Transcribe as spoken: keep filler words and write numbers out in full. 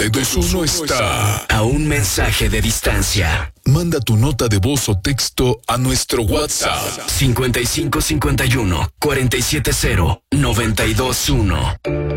y dos uno está a un mensaje de distancia. Manda tu nota de voz o texto a nuestro WhatsApp cincuenta y cinco cincuenta y uno cuarenta y siete cero noventa y dos uno.